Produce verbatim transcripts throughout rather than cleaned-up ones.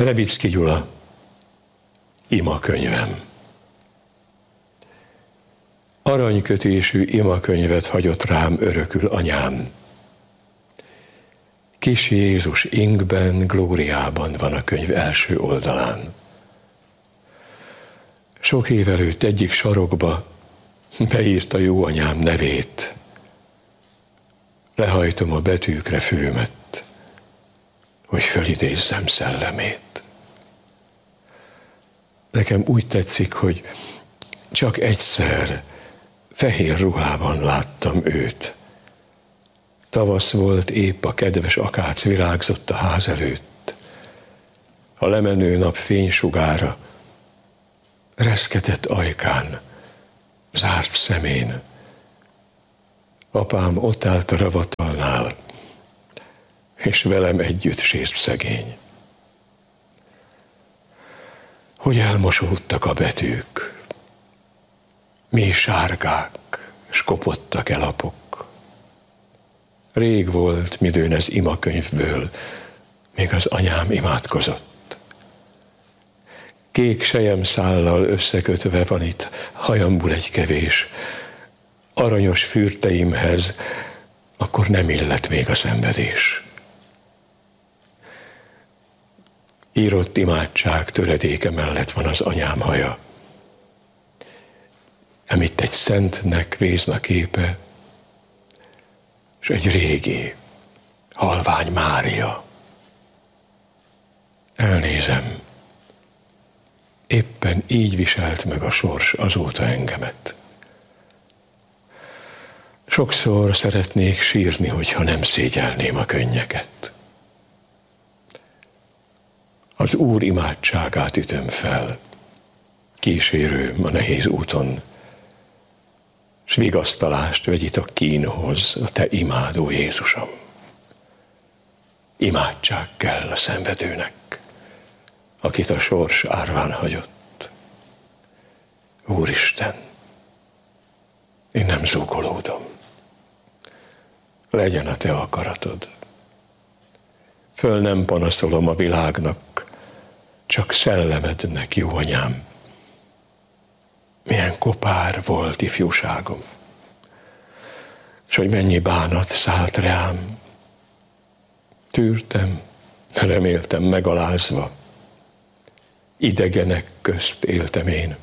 Revicki Gyula, imakönyvem. Aranykötésű imakönyvet hagyott rám örökül anyám. Kis Jézus inkben, glóriában van a könyv első oldalán. Sok év előtt egyik sarokba beírta jó anyám nevét. Lehajtom a betűkre főmet, hogy fölidézzem szellemét. Nekem úgy tetszik, hogy csak egyszer fehér ruhában láttam őt. Tavasz volt, épp a kedves akác virágzott a ház előtt. A lemenő nap fénysugára reszketett ajkán, zárt szemén. Apám ott állt a ravatalnál, és velem együtt sírt szegény. Hogy elmosódtak a betűk, mély sárgák, s kopottak el lapok. Rég volt, midőn ez imakönyvből, még az anyám imádkozott. Kék selyemszállal összekötve van itt hajamból egy kevés, aranyos fürteimhez akkor nem illett még a szenvedés. Írott imádság töredéke mellett van az anyám haja. Emitt egy szentnek vézna képe, és egy régi, halvány Mária. Elnézem, éppen így viselt meg a sors azóta engemet. Sokszor szeretnék sírni, hogyha nem szégyelném a könnyeket. Az Úr imádságát ütöm fel, kísérőm a nehéz úton, s vigasztalást vegyítok kínhoz a te imádó Jézusom. Imádság kell a szenvedőnek, akit a sors árván hagyott. Úristen, én nem zúgolódom. Legyen a te akaratod. Föl nem panaszolom a világnak, csak szellemednek, jó anyám. Milyen kopár volt ifjúságom, és hogy mennyi bánat szállt rám. Tűrtem, reméltem megalázva, idegenek közt éltem én.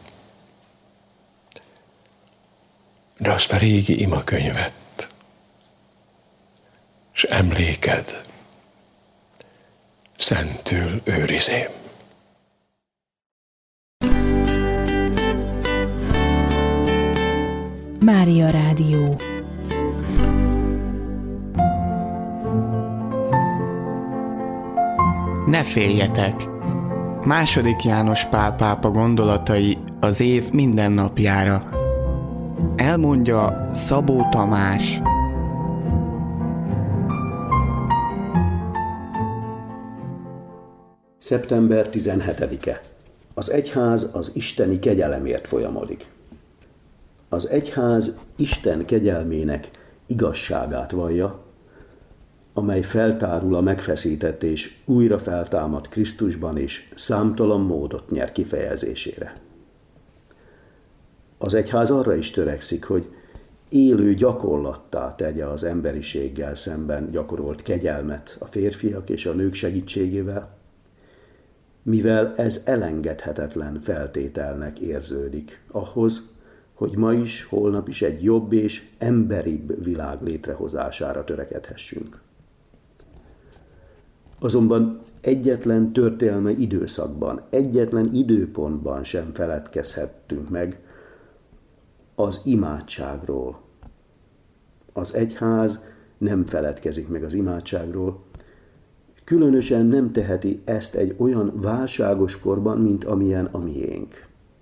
De azt a régi imakönyvet, s emléked szentül őrizém. Mária Rádió. Ne féljetek! Második János Pál pápa gondolatai az év minden napjára. Elmondja Szabó Tamás. szeptember tizenhetedike. Az egyház az isteni kegyelemért folyamodik. Az egyház Isten kegyelmének igazságát vallja, amely feltárul a megfeszített és újra feltámadt Krisztusban, és számtalan módot nyer kifejezésére. Az egyház arra is törekszik, hogy élő gyakorlattá tegye az emberiséggel szemben gyakorolt kegyelmet a férfiak és a nők segítségével, mivel ez elengedhetetlen feltételnek érződik ahhoz, hogy ma is, holnap is egy jobb és emberibb világ létrehozására törekedhessünk. Azonban egyetlen történelmi időszakban, egyetlen időpontban sem feledkezhettünk meg az imádságról. Az egyház nem feledkezik meg az imádságról, különösen nem teheti ezt egy olyan válságos korban, mint amilyen a miénk.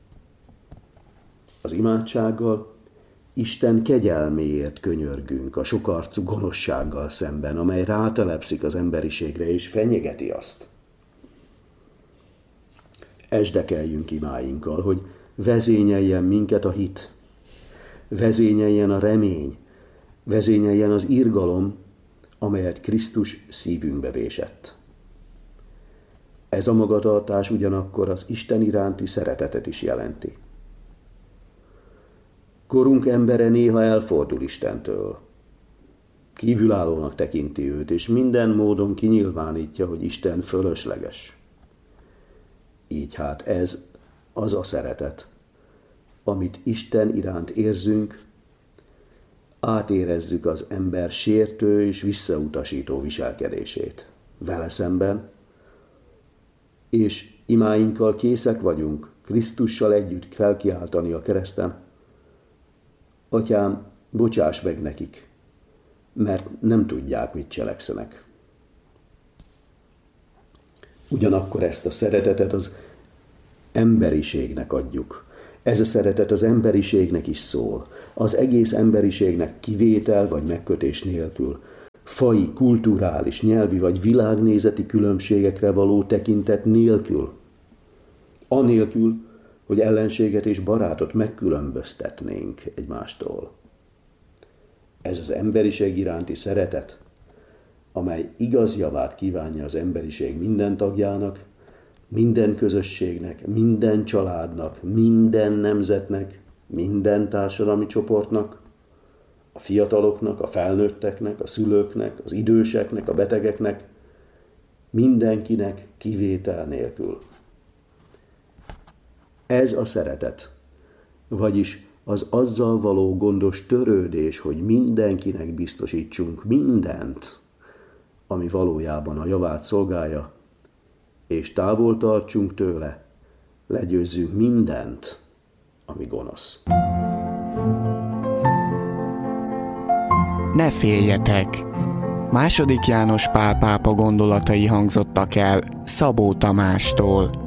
Az imádsággal Isten kegyelméért könyörgünk a sokarcú gonoszsággal szemben, amely rátelepszik az emberiségre és fenyegeti azt. Esdekeljünk imáinkkal, hogy vezényeljen minket a hit, vezényeljen a remény, vezényeljen az irgalom, amelyet Krisztus szívünkbe vésett. Ez a magatartás ugyanakkor az Isten iránti szeretetet is jelenti. Korunk embere néha elfordul Istentől. Kívülállónak tekinti őt, és minden módon kinyilvánítja, hogy Isten fölösleges. Így hát ez az a szeretet, amit Isten iránt érzünk, átérezzük az ember sértő és visszautasító viselkedését vele szemben, és imáinkkal készek vagyunk Krisztussal együtt felkiáltani a kereszten: Atyám, bocsáss meg nekik, mert nem tudják, mit cselekszenek. Ugyanakkor ezt a szeretetet az emberiségnek adjuk. Ez a szeretet az emberiségnek is szól. Az egész emberiségnek kivétel vagy megkötés nélkül, faji, kulturális, nyelvi vagy világnézeti különbségekre való tekintet nélkül, anélkül, hogy ellenséget és barátot megkülönböztetnénk egymástól. Ez az emberiség iránti szeretet, amely igaz javát kívánja az emberiség minden tagjának, minden közösségnek, minden családnak, minden nemzetnek, minden társadalmi csoportnak, a fiataloknak, a felnőtteknek, a szülőknek, az időseknek, a betegeknek, mindenkinek kivétel nélkül. Ez a szeretet, vagyis az azzal való gondos törődés, hogy mindenkinek biztosítsunk mindent, ami valójában a javát szolgálja, és távol tartsunk tőle, legyőzzünk mindent, ami gonosz. Ne féljetek! Második János Pál pápa gondolatai hangzottak el Szabó Tamástól.